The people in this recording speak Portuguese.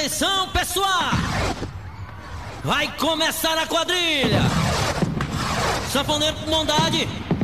Atenção, pessoal! Vai começar a quadrilha! Sanfoneiro com bondade,